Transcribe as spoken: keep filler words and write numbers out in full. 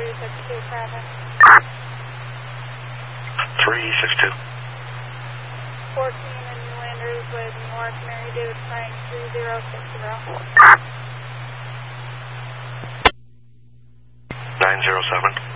three six two traffic. three six two. fourteen in New Andrews with North Mary David Frank three zero six zero. nine zero seven.